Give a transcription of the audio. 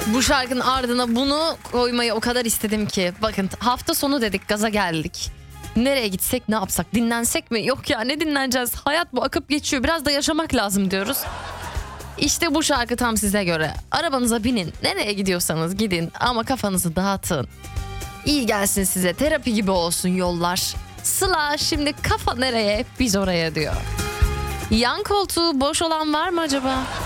Bu şarkının ardına bunu koymayı o kadar istedim ki. Bakın hafta sonu dedik, gaza geldik. Nereye gitsek, ne yapsak, dinlensek mi? Yok ya, ne dinleneceğiz? Hayat bu, akıp geçiyor. Biraz da yaşamak lazım diyoruz. İşte bu şarkı tam size göre. Arabanıza binin, nereye gidiyorsanız gidin ama kafanızı dağıtın. İyi gelsin size, terapi gibi olsun yollar. Sıla şimdi kafa nereye, biz oraya diyor. Yan koltuğu boş olan var mı acaba?